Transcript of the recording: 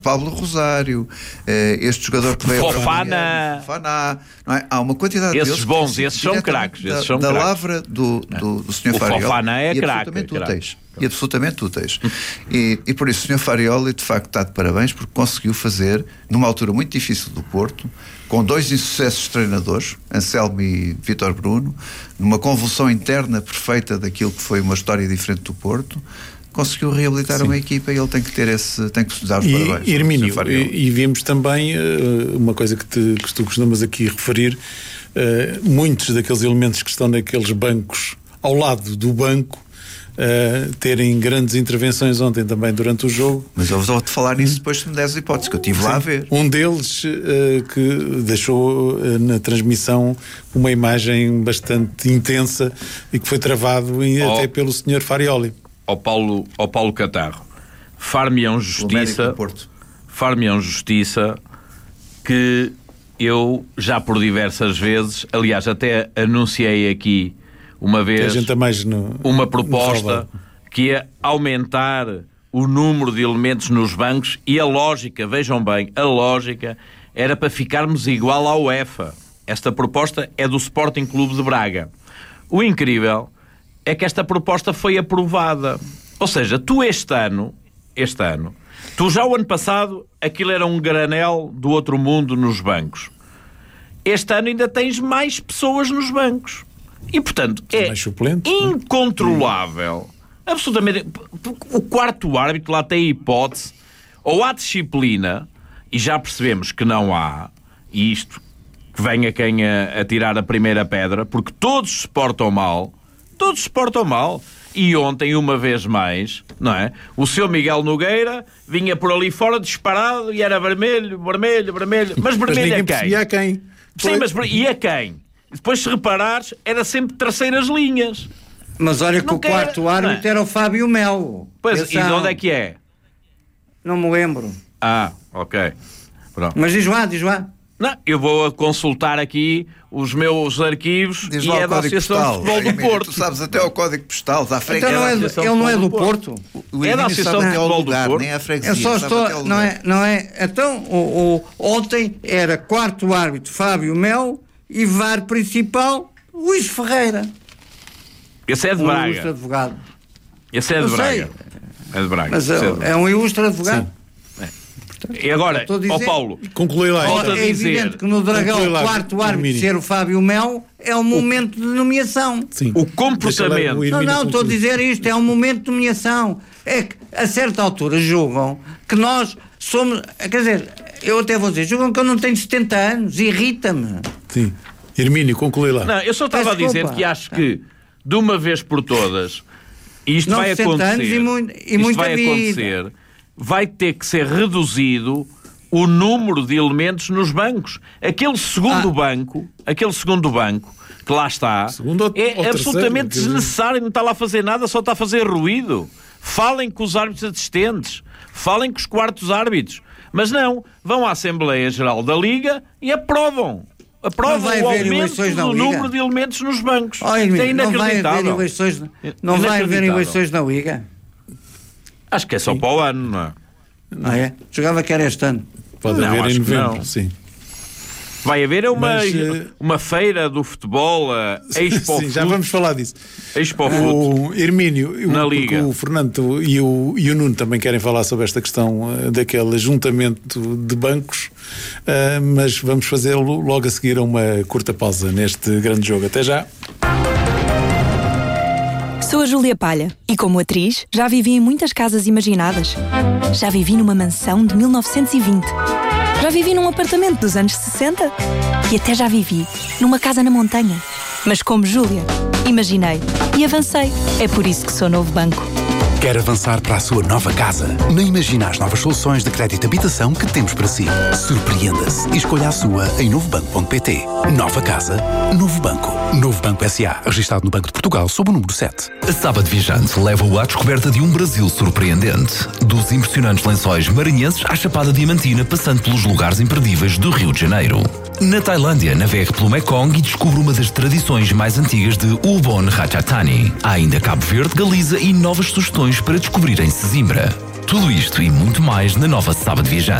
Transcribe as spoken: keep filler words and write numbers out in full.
Pablo Rosário, eh, este jogador que veio Fofana, Fofana, não é? Há uma quantidade esses deles bons, esses são craques, esses são da, da craques. lavra do, do, do senhor o Farioli. Fofana é e craque, absolutamente craque. úteis. E absolutamente úteis. e, e por isso o senhor Farioli de facto está de parabéns, porque conseguiu fazer, numa altura muito difícil do Porto, com dois insucessos treinadores, Anselmo e Vítor Bruno, numa convulsão interna perfeita daquilo que foi uma história diferente do Porto, conseguiu reabilitar Sim. uma equipa, e ele tem que ter esse, tem que dar os e, parabéns. Hermínio, e, e vimos também uh, uma coisa que, te, que tu costumas aqui referir, uh, muitos daqueles elementos que estão naqueles bancos, ao lado do banco, uh, terem grandes intervenções ontem também durante o jogo. Mas eu vou-te falar nisso depois de me deres hipóteses, que eu estive lá a ver. Um deles uh, que deixou uh, na transmissão uma imagem bastante intensa e que foi travado em, oh. até pelo senhor Farioli. Ao Paulo, ao Paulo Catarro, far-me-ão justiça, far-me-ão justiça que eu já por diversas vezes, aliás, até anunciei aqui uma vez mais no, uma proposta que é aumentar o número de elementos nos bancos, e a lógica, vejam bem, a lógica era para ficarmos igual à UEFA. Esta proposta é do Sporting Clube de Braga. O incrível é que esta proposta foi aprovada. Ou seja, tu este ano, este ano, tu já o ano passado, aquilo era um granel do outro mundo nos bancos. Este ano ainda tens mais pessoas nos bancos. E, portanto, é incontrolável. Absolutamente. O quarto árbitro lá tem hipótese, ou há disciplina, e já percebemos que não há, e isto que venha quem a, a tirar a primeira pedra, porque todos se portam mal, todos se portam mal. E ontem, uma vez mais, não é? O seu Miguel Nogueira vinha por ali fora disparado e era vermelho, vermelho, vermelho. Mas vermelho mas a quem? E a quem? Sim, mas e a quem? Depois, se reparares, era sempre terceiras linhas. Mas olha que não o quer... quarto árbitro era o Fábio Melo. Pois, Pensão. E de onde é que é? Não me lembro. Ah, ok. Pronto. Mas diz lá, diz lá. Não, eu vou a consultar aqui os meus arquivos. Diz e lá é o da Associação de Futebol do Porto. Tu sabes até o código postal da freguesia. Então não é, ele não é do Porto? O é da Associação de Futebol do Porto. Nem a freguesia. Eu só estou, não é, não é. Então, o, o, ontem era quarto árbitro Fábio Melo e V A R principal Luís Ferreira. Esse é de um Braga. Ilustre advogado. Esse é de eu Braga. Sei. É de Braga. Mas é, é, é um ilustre advogado. Sim. E agora, ó Paulo, conclui lá. É, é evidente que no Dragão o quarto árbitro ser o Fábio Melo é um momento de nomeação. Sim. O comportamento. O não, não, estou a dizer isto, é um momento de nomeação. É que a certa altura julgam que nós somos. Quer dizer, eu até vou dizer, julgam que eu não tenho setenta anos, irrita-me. Sim. Hermínio, conclui lá. Não, eu só estava a dizer que acho que, de uma vez por todas, isto não, vai acontecer. Anos e muito, e isto muita vai vida. acontecer. Vai ter que ser reduzido o número de elementos nos bancos. Aquele segundo ah. banco, aquele segundo banco que lá está, segundo é ou absolutamente terceiro, desnecessário, não está lá a fazer nada, só está a fazer ruído. Falem com os árbitros assistentes, falem com os quartos árbitros, mas não, vão à Assembleia Geral da Liga e aprovam. Aprovam o aumento do número de elementos nos bancos. Oh, é inacreditável. Não vai haver eleições, não vai haver eleições na Liga. Acho que é só sim. para o ano, não é? Ah, é? Jogava que era este ano. Pode não, haver em novembro, não. sim. Vai haver uma, Mas, uma feira do futebol, a Expo Sim, já vamos falar disso. Expo o Hermínio, na o, Liga. O Fernando e o, e o Nuno também querem falar sobre esta questão uh, daquele ajuntamento de bancos, uh, mas vamos fazê-lo logo a seguir a uma curta pausa neste grande jogo. Até já. Sou a Júlia Palha e, como atriz, já vivi em muitas casas imaginadas. Já vivi numa mansão de mil novecentos e vinte. Já vivi num apartamento dos anos sessenta. E até já vivi numa casa na montanha. Mas como Júlia, imaginei e avancei. É por isso que sou Novo Banco. Quer avançar para a sua nova casa? Nem imagina as novas soluções de crédito de habitação que temos para si. Surpreenda-se e escolha a sua em novo banco ponto pt. Nova casa, Novo Banco. Novo Banco S A, registado no Banco de Portugal sob o número sete. A Sábado Viajante leva-o à descoberta de um Brasil surpreendente. Dos impressionantes lençóis maranhenses à Chapada Diamantina, passando pelos lugares imperdíveis do Rio de Janeiro. Na Tailândia, navegue pelo Mekong e descubra uma das tradições mais antigas de Ubon Ratchathani. Há ainda Cabo Verde, Galiza e novas sugestões para descobrir em Sesimbra. Tudo isto e muito mais na nova Sábado Viajante.